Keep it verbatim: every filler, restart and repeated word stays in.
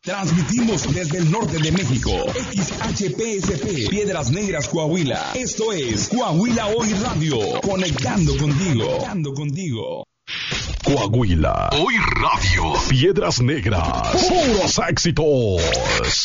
Transmitimos desde el norte de México, X H P S P, Piedras Negras, Coahuila. Esto es Coahuila Hoy Radio, conectando contigo. Conectando contigo. Coahuila Hoy Radio, Piedras Negras, puros éxitos.